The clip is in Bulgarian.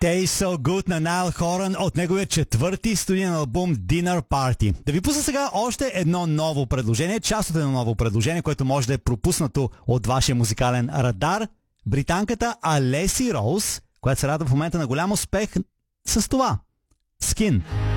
Taste So Good на Найл Хорън от неговия четвърти студиен албум Dinner Party. Да ви пусна сега още едно ново предложение, част от едно ново предложение, което може да е пропуснато от вашия музикален радар. Британката Алеси Роуз, която се радва в момента на голям успех с това. Skin.